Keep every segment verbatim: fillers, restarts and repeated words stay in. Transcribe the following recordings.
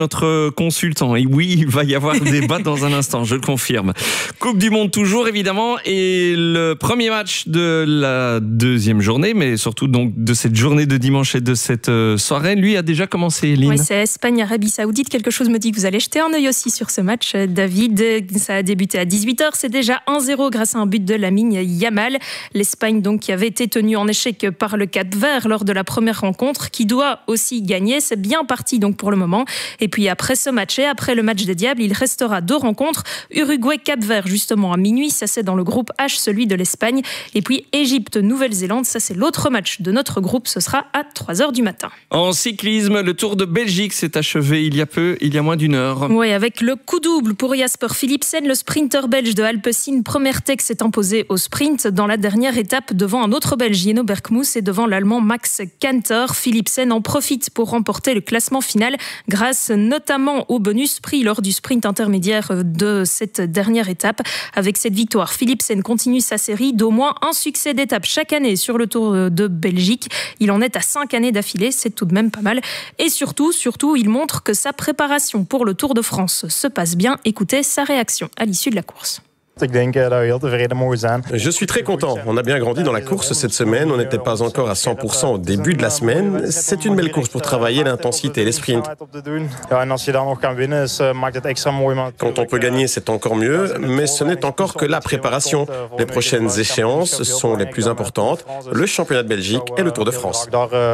Notre consultant, et oui, il va y avoir débat dans un instant, je le confirme. Coupe du Monde toujours, évidemment, et le premier match de la deuxième journée, mais surtout donc de cette journée de dimanche et de cette soirée, lui a déjà commencé, Lynn. Oui, c'est Espagne-Arabie Saoudite. Quelque chose me dit que vous allez jeter un œil aussi sur ce match, David. Ça a débuté à dix-huit heures, c'est déjà un zéro grâce à un but de Lamine Yamal. L'Espagne, donc, qui avait été tenue en échec par le Cap-Vert lors de la première rencontre, qui doit aussi gagner. C'est bien parti, donc, pour le moment. Et puis après ce match et après le match des Diables, il restera deux rencontres. Uruguay-Cap-Vert, justement, à minuit. Ça, c'est dans le groupe H, celui de l'Espagne. Et puis Égypte-Nouvelle-Zélande, ça, c'est l'autre match de notre groupe. Ce sera à trois heures du matin. En cyclisme, le Tour de Belgique s'est achevé il y a peu, il y a moins d'une heure. Oui, avec le coup double pour Jasper Philipsen, le sprinter belge de Alpecin. Promertec s'est imposé au sprint dans la dernière étape devant un autre Belge, Jeno Bergmoes, et devant l'Allemand Max Kanter. Philipsen en profite pour remporter le classement final grâce notamment au bonus pris lors du sprint intermédiaire de cette dernière étape. Avec cette victoire, Philipsen continue sa série d'au moins un succès d'étape chaque année sur le Tour de Belgique. Il en est à cinq années d'affilée, c'est tout de même pas mal. Et surtout, surtout, il montre que sa préparation pour le Tour de France se passe bien. Écoutez sa réaction à l'issue de la course. Je suis très content. On a bien grandi dans la course cette semaine. On n'était pas encore à cent pour cent au début de la semaine. C'est une belle course pour travailler l'intensité et les sprints. Quand on peut gagner, c'est encore mieux, mais ce n'est encore que la préparation. Les prochaines échéances sont les plus importantes, le championnat de Belgique et le Tour de France.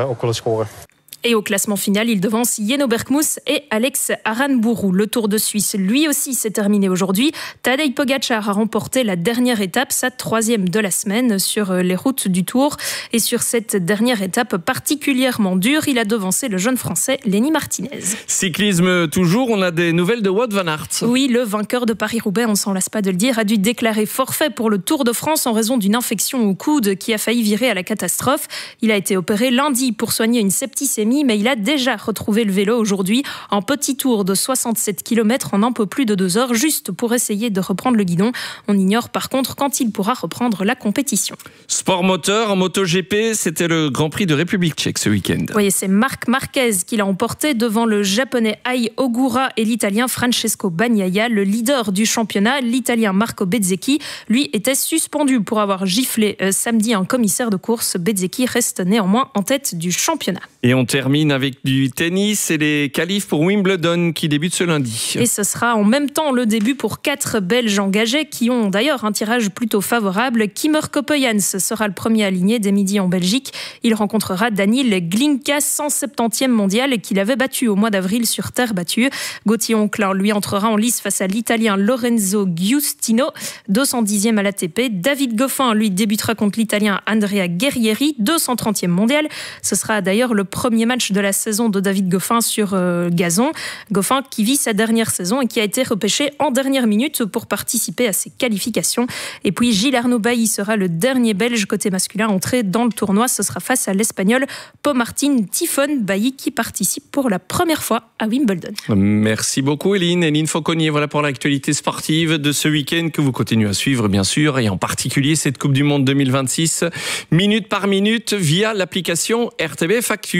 Et au classement final, il devance Jeno Bergmoes et Alex Aranburu. Le Tour de Suisse, lui aussi, s'est terminé aujourd'hui. Tadej Pogačar a remporté la dernière étape, sa troisième de la semaine, sur les routes du Tour. Et sur cette dernière étape particulièrement dure, il a devancé le jeune Français Lenny Martinez. Cyclisme toujours, on a des nouvelles de Wout van Aert. Oui, le vainqueur de Paris-Roubaix, on ne s'en lasse pas de le dire, a dû déclarer forfait pour le Tour de France en raison d'une infection au coude qui a failli virer à la catastrophe. Il a été opéré lundi pour soigner une septicémie, mais il a déjà retrouvé le vélo aujourd'hui. Un petit tour de soixante-sept kilomètres en un peu plus de deux heures, juste pour essayer de reprendre le guidon. On ignore par contre quand il pourra reprendre la compétition. Sport moteur, en MotoGP, c'était le Grand Prix de République tchèque ce week-end. Oui, c'est Marc Marquez qui l'a emporté devant le japonais Ai Ogura et l'italien Francesco Bagnaia. Le leader du championnat, l'italien Marco Bezzecchi, lui était suspendu pour avoir giflé euh, samedi un commissaire de course. Bezzecchi reste néanmoins en tête du championnat. Et on termine avec du tennis et les qualifs pour Wimbledon qui débutent ce lundi. Et ce sera en même temps le début pour quatre Belges engagés qui ont d'ailleurs un tirage plutôt favorable. Kimmer Coppejans sera le premier aligné dès midi en Belgique. Il rencontrera Daniil Glinka, cent septantième mondial, qu'il avait battu au mois d'avril sur terre battue. Gauthier Onclin, lui, entrera en lice face à l'italien Lorenzo Giustino, deux cent dixième à l'A T P. David Goffin, lui, débutera contre l'italien Andrea Guerrieri, deux cent trentième mondial. Ce sera d'ailleurs le premier match de la saison de David Goffin sur euh, gazon. Goffin qui vit sa dernière saison et qui a été repêché en dernière minute pour participer à ses qualifications. Et puis Gilles Arnaud Bailly sera le dernier Belge côté masculin entré dans le tournoi. Ce sera face à l'Espagnol Pau-Martin Tifon. Bailly qui participe pour la première fois à Wimbledon. Merci beaucoup Eline. Eline Fauconnier, voilà pour l'actualité sportive de ce week-end que vous continuez à suivre bien sûr, et en particulier cette Coupe du Monde deux mille vingt-six, minute par minute via l'application R T B F Actu.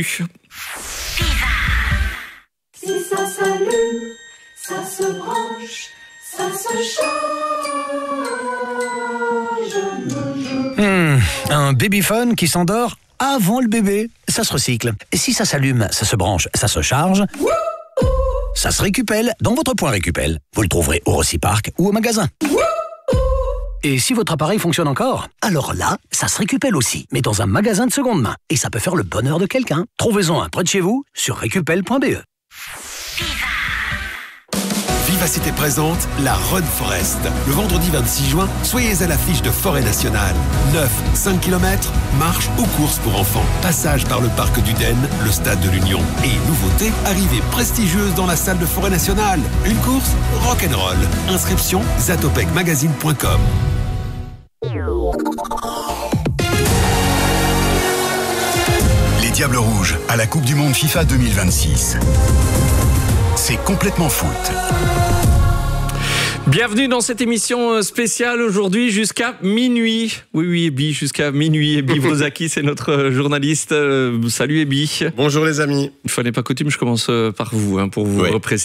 Si ça s'allume, ça se branche, ça se charge. Mmh, un babyphone qui s'endort avant le bébé, ça se recycle. Et si ça s'allume, ça se branche, ça se charge, ça se récupelle dans votre point Récupel. Vous le trouverez au Rociparc ou au magasin. Et si votre appareil fonctionne encore, alors là, ça se récupère aussi, mais dans un magasin de seconde main. Et ça peut faire le bonheur de quelqu'un. Trouvez-en un près de chez vous sur récupel point b e. Vivacité présente la Run Forest. Le vendredi vingt-six juin, soyez à l'affiche de Forêt Nationale. neuf, cinq kilomètres, marche ou course pour enfants. Passage par le parc du Den, le stade de l'Union. Et nouveauté, arrivée prestigieuse dans la salle de Forêt Nationale. Une course rock'n'roll. Inscription zatopek magazine point com. Les Diables Rouges à la Coupe du Monde FIFA deux mille vingt-six. C'est complètement foot. Bienvenue dans cette émission spéciale aujourd'hui jusqu'à minuit. Oui, oui, Ebi, jusqu'à minuit. Ebi Brozaki, c'est notre journaliste. Euh, salut Ebi. Bonjour les amis. Une fois n'est pas coutume, je commence par vous, hein, pour vous Oui. repréciser.